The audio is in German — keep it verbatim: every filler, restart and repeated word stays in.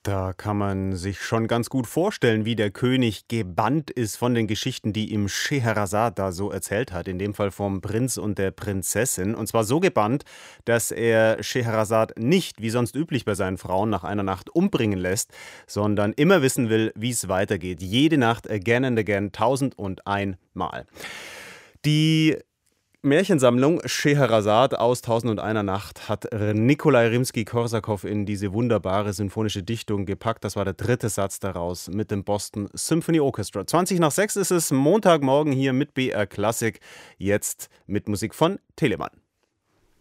Da kann man sich schon ganz gut vorstellen, wie der König gebannt ist von den Geschichten, die ihm Scheherazade da so erzählt hat, in dem Fall vom Prinz und der Prinzessin. Und zwar so gebannt, dass er Scheherazade nicht, wie sonst üblich bei seinen Frauen, nach einer Nacht umbringen lässt, sondern immer wissen will, wie es weitergeht. Jede Nacht, again and again, tausend und ein Mal. Die Märchensammlung Scheherazade aus Tausend und einer Nacht hat Nikolai Rimski-Korsakow in diese wunderbare sinfonische Dichtung gepackt. Das war der dritte Satz daraus mit dem Boston Symphony Orchestra. zwanzig nach sechs ist es Montagmorgen hier mit B R Klassik. Jetzt mit Musik von Telemann.